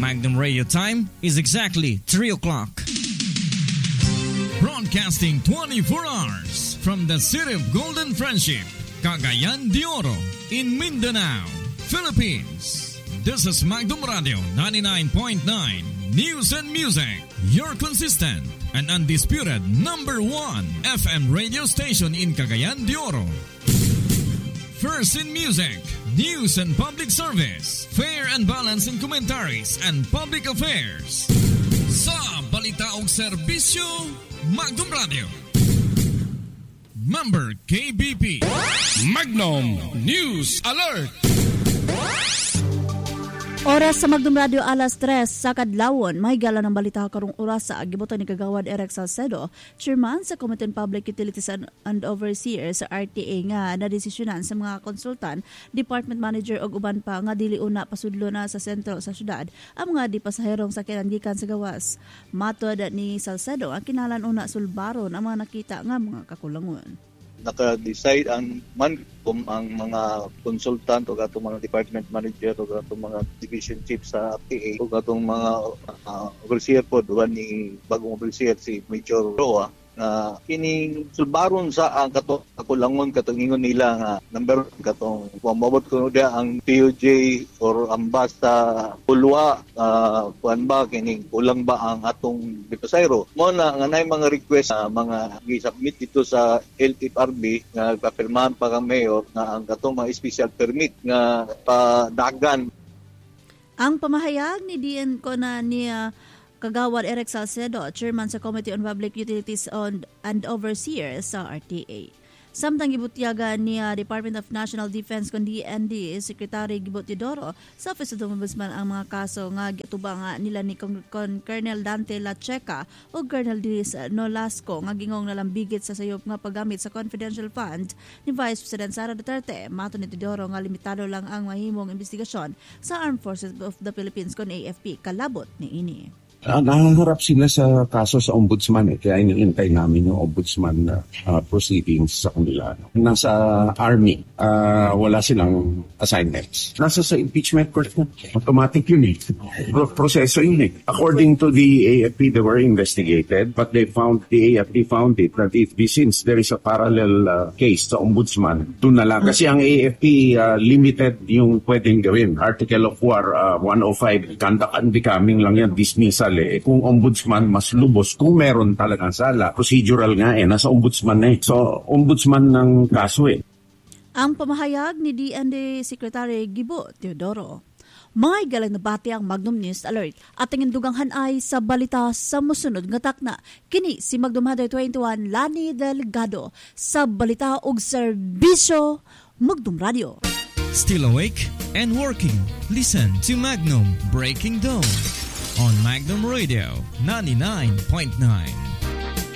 Magnum Radio time is exactly 3 o'clock. Broadcasting 24 hours from the city of Golden Friendship, Cagayan de Oro, in Mindanao, Philippines. This is Magnum Radio 99.9 News and Music, your consistent and undisputed number 1 FM radio station in Cagayan de Oro. First in music, news and public service, fair and balanced in commentaries and public affairs. Sa balita o serbisyo, Magnum Radio. Member KBP. Magnum News Alert. Oras sa Magnum Radio alas 3 sa kadlawon, may gala ng balita karong oras sa giboton ni Kagawad Eric Salcedo, chairman sa Committee on Public Utilities and Overseer sa RTA nga nadesisyonan sa mga konsultan, department manager ug uban pa nga dili una pasudlo na sa sentro sa syudad ang mga dipasaherong sakyanan gikan sa gawas. Matod ni Salcedo, ang kinalan una sulbaron ang mga nakita nga mga kakulangon. Naka-decide ang mga consultant o atong mga department manager o atong mga division chief sa RTA o atong mga overseer po duwan ni bagong overseer si Major Roa na kining sulbaron sa ang kakulangon katungingon nila nga number katong mabot ko dia ang POJ or ambasta pulwa kuan ba kining kulang ba ang atong dipasayro mo na nga nay mga request mga gi-submit dito sa LTFRB nga papirmahan pa kang mayor nga ang katong mga special permit nga padagan. Ang pamahayag ni DN ko na niya Kagawad Eric Salcedo, chairman sa Committee on Public Utilities and Overseer sa RTA. Samtang gibutyagan niya Department of National Defense kon DND, Secretary Gibot Teodoro sa Office of the Ombudsman ang mga kaso nga gitubang nila ni Colonel Dante Lacheca o Colonel Diz Nolasco nga gingong nalambigit sa sayop nga paggamit sa confidential fund ni Vice President Sara Duterte. Mato ni Teodoro nga limitado lang ang mahimong investigasyon sa Armed Forces of the Philippines kon AFP kalabot ni ini. Nangangarap sila sa kaso sa ombudsman kaya iniintay namin yung ombudsman proceedings sa kanila. Nasa army, wala silang assignments. Nasa sa impeachment court na. Automatic yun proseso yun According to the AFP, they were investigated but the AFP found it that since there is a parallel case sa ombudsman, doon na lang. Kasi ang AFP limited yung pwedeng gawin. Article of War 105, conduct unbecoming lang yan, dismissal kung ombudsman mas lubos kung meron talagang sala. Procedural nga nasa ombudsman So, ombudsman ng kaso Ang pamahayag ni DND Secretary Gibo Teodoro. Mga galang nabati ang Magnum News Alert at ang induganghan ay sa balita sa musunod nga takna. Kini si Magnum 121 Lani Delgado sa balita ug serbisyo Magnum Radio. Still awake and working? Listen to Magnum Breaking Dawn on Magnum Radio 99.9.